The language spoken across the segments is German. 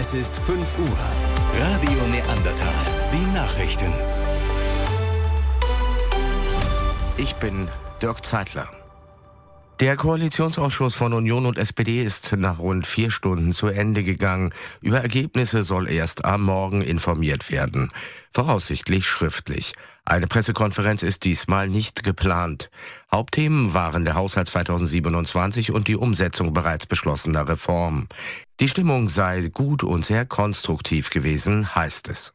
Es ist 5 Uhr. Radio Neandertal. Die Nachrichten. Ich bin Dirk Zeitler. Der Koalitionsausschuss von Union und SPD ist nach rund 4 Stunden zu Ende gegangen. Über Ergebnisse soll erst am Morgen informiert werden. Voraussichtlich schriftlich. Eine Pressekonferenz ist diesmal nicht geplant. Hauptthemen waren der Haushalt 2027 und die Umsetzung bereits beschlossener Reformen. Die Stimmung sei gut und sehr konstruktiv gewesen, heißt es.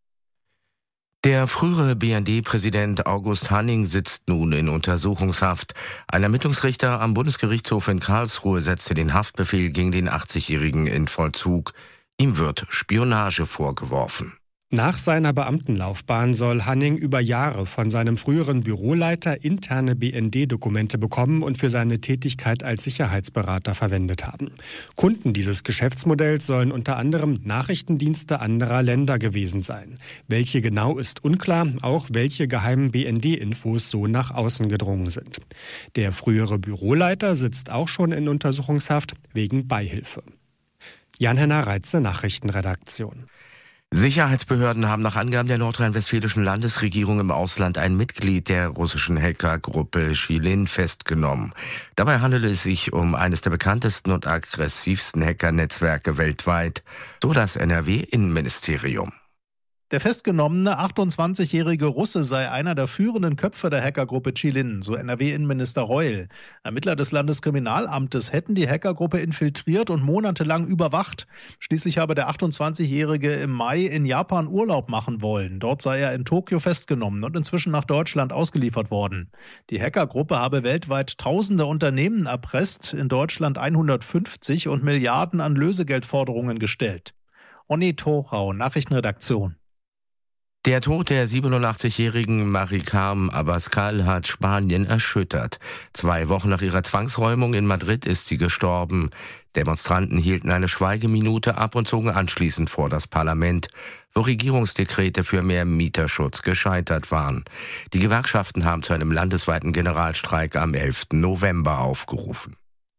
Der frühere BND-Präsident August Hanning sitzt nun in Untersuchungshaft. Ein Ermittlungsrichter am Bundesgerichtshof in Karlsruhe setzte den Haftbefehl gegen den 80-Jährigen in Vollzug. Ihm wird Spionage vorgeworfen. Nach seiner Beamtenlaufbahn soll Hanning über Jahre von seinem früheren Büroleiter interne BND-Dokumente bekommen und für seine Tätigkeit als Sicherheitsberater verwendet haben. Kunden dieses Geschäftsmodells sollen unter anderem Nachrichtendienste anderer Länder gewesen sein. Welche genau ist unklar, auch welche geheimen BND-Infos so nach außen gedrungen sind. Der frühere Büroleiter sitzt auch schon in Untersuchungshaft wegen Beihilfe. Jan-Henner Reitze, Nachrichtenredaktion. Sicherheitsbehörden haben nach Angaben der nordrhein-westfälischen Landesregierung im Ausland ein Mitglied der russischen Hackergruppe Chilin festgenommen. Dabei handelt es sich um eines der bekanntesten und aggressivsten Hackernetzwerke weltweit, so das NRW-Innenministerium. Der festgenommene 28-jährige Russe sei einer der führenden Köpfe der Hackergruppe Chilin, so NRW-Innenminister Reul. Ermittler des Landeskriminalamtes hätten die Hackergruppe infiltriert und monatelang überwacht. Schließlich habe der 28-jährige im Mai in Japan Urlaub machen wollen. Dort sei er in Tokio festgenommen und inzwischen nach Deutschland ausgeliefert worden. Die Hackergruppe habe weltweit tausende Unternehmen erpresst, in Deutschland 150 und Milliarden an Lösegeldforderungen gestellt. Onni Tochau, Nachrichtenredaktion. Der Tod der 87-jährigen Maricarmen Abascal hat Spanien erschüttert. 2 Wochen nach ihrer Zwangsräumung in Madrid ist sie gestorben. Demonstranten hielten eine Schweigeminute ab und zogen anschließend vor das Parlament, wo Regierungsdekrete für mehr Mieterschutz gescheitert waren. Die Gewerkschaften haben zu einem landesweiten Generalstreik am 11. November aufgerufen.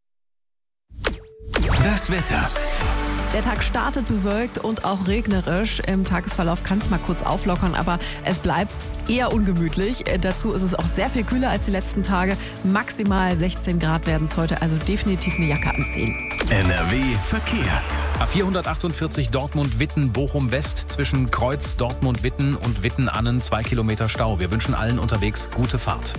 Das Wetter. Der Tag startet bewölkt und auch regnerisch. Im Tagesverlauf kann es mal kurz auflockern, aber es bleibt eher ungemütlich. Dazu ist es auch sehr viel kühler als die letzten Tage. Maximal 16 Grad werden es heute, also definitiv eine Jacke anziehen. NRW Verkehr. A448 Dortmund-Witten, Bochum-West zwischen Kreuz, Dortmund-Witten und Witten-Annen 2 Kilometer Stau. Wir wünschen allen unterwegs gute Fahrt.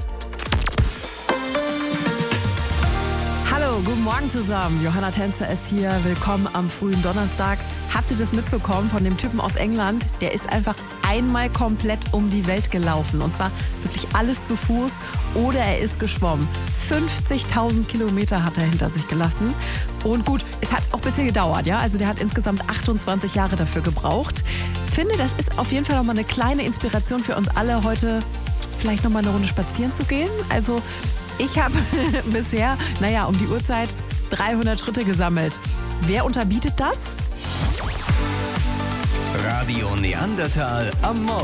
Hallo, guten Morgen zusammen. Johanna Tänzer ist hier. Willkommen am frühen Donnerstag. Habt ihr das mitbekommen von dem Typen aus England? Der ist einfach einmal komplett um die Welt gelaufen. Und zwar wirklich alles zu Fuß oder er ist geschwommen. 50.000 Kilometer hat er hinter sich gelassen. Und gut, es hat auch ein bisschen gedauert, ja? Also der hat insgesamt 28 Jahre dafür gebraucht. Finde, das ist auf jeden Fall nochmal eine kleine Inspiration für uns alle, heute vielleicht nochmal eine Runde spazieren zu gehen. Also ich habe bisher, um die Uhrzeit 300 Schritte gesammelt. Wer unterbietet das? Radio Neandertal am Morgen.